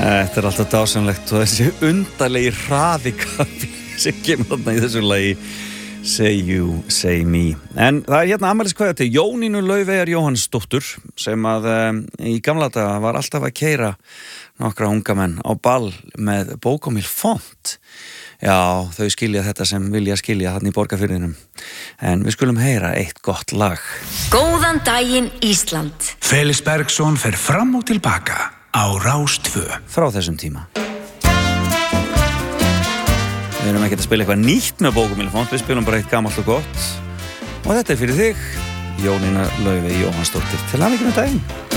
Þetta alltaf dásamlegt og þessi undarlegi hraðikafli sem kemur þarna í þessu lagi Say You, Say Me. En það hérna afmæliskveðja til Jónínu Laufeyjar Jóhannsdóttur sem að í gamla daga var alltaf að keyra nokkra unga menn á ball með bókamíl font. Já, þau skilja þetta sem vilja skilja þarna í Borgarfirðinum. En við skulum heyra eitt gott lag. Góðan daginn Ísland. Felix Bergsson fer fram og tilbaka á Rás 2. Frá þessum tíma. Við erum ekki að spila eitthvað nýtt með bókamílfont, við spilum bara eitt gamalt og gott. Og þetta fyrir þig, Jónína Laufey Jóhannsdóttir. Til hamingju með daginn.